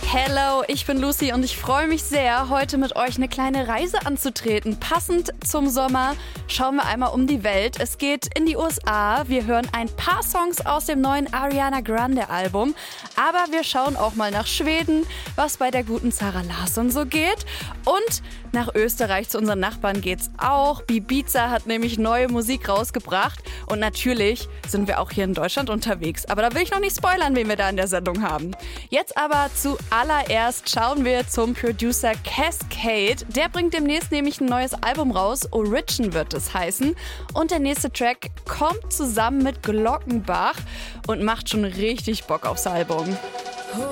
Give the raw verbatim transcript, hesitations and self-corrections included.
Hello, ich bin Lucy und ich freue mich sehr, heute mit euch eine kleine Reise anzutreten. Passend zum Sommer schauen wir einmal um die Welt. Es geht in die U S A. Wir hören ein paar Songs aus dem neuen Ariana Grande Album. Aber wir schauen auch mal nach Schweden, was bei der guten Zara Larsson so geht. Und nach Österreich zu unseren Nachbarn geht's auch. Ibiza hat nämlich neue Musik rausgebracht. Und natürlich sind wir auch hier in Deutschland unterwegs. Aber da will ich noch nicht spoilern, wen wir da in der Sendung haben. Jetzt aber zuallererst schauen wir zum Producer Kaskade. Der bringt demnächst nämlich ein neues Album raus. Origin wird es heißen. Und der nächste Track kommt zusammen mit Glockenbach und macht schon richtig Bock aufs Album.